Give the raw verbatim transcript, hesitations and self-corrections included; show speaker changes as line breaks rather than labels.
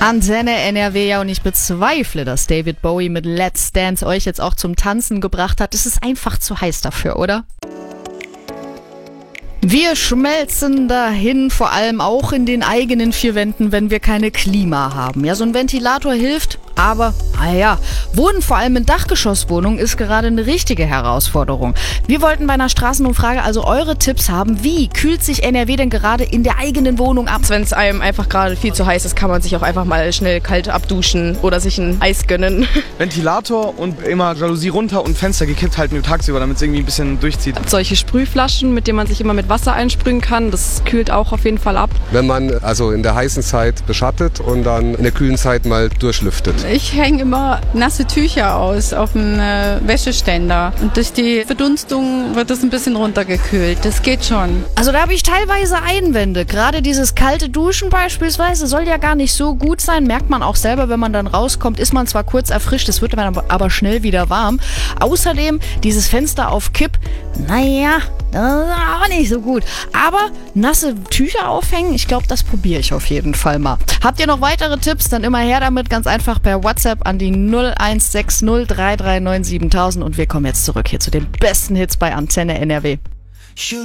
Antenne N R W, ja, und ich bezweifle, dass David Bowie mit Let's Dance euch jetzt auch zum Tanzen gebracht hat. Es ist einfach zu heiß dafür, oder? Wir schmelzen dahin, vor allem auch in den eigenen vier Wänden, wenn wir keine Klima haben. Ja, so ein Ventilator hilft, aber, naja, Wohnen vor allem in Dachgeschosswohnungen ist gerade eine richtige Herausforderung. Wir wollten bei einer Straßenumfrage also eure Tipps haben. Wie kühlt sich N R W denn gerade in der eigenen Wohnung ab?
Wenn es einem einfach gerade viel zu heiß ist, kann man sich auch einfach mal schnell kalt abduschen oder sich ein Eis gönnen.
Ventilator und immer Jalousie runter und Fenster gekippt halten nur tagsüber, damit es irgendwie ein bisschen durchzieht.
Solche Sprühflaschen, mit denen man sich immer mit Wasser einsprühen kann, das kühlt auch auf jeden Fall ab.
Wenn man also in der heißen Zeit beschattet und dann in der kühlen Zeit mal durchlüftet.
Ich hänge immer nasse Tücher aus auf dem äh, Wäscheständer und durch die Verdunstung wird das ein bisschen runtergekühlt. Das geht schon.
Also da habe ich teilweise Einwände. Gerade dieses kalte Duschen beispielsweise soll ja gar nicht so gut sein. Merkt man auch selber, wenn man dann rauskommt, ist man zwar kurz erfrischt, es wird dann aber schnell wieder warm. Außerdem dieses Fenster auf Kipp, naja, das ist auch nicht so gut. Aber nasse Tücher aufhängen, ich glaube, das probiere ich auf jeden Fall mal. Habt ihr noch weitere Tipps? Dann immer her damit, ganz einfach per WhatsApp an die null eins sechs null drei drei neun siebentausend und wir kommen jetzt zurück hier zu den besten Hits bei Antenne N R W.